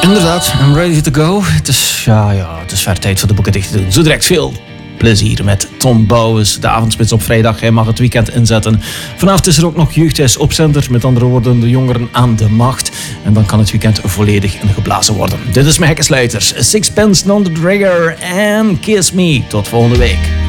Inderdaad, I'm ready to go. Het is ver tijd voor de boeken dicht te doen. Zo direct veel plezier met Tom Bouwens, de avondspits op vrijdag. Hij mag het weekend inzetten. Vanavond is er ook nog Jeugdhuis op zender. Met andere woorden, de jongeren aan de macht. En dan kan het weekend volledig ingeblazen worden. Dit is mijn Hekkensluiters. Sixpence None the Trigger en Kiss Me. Tot volgende week.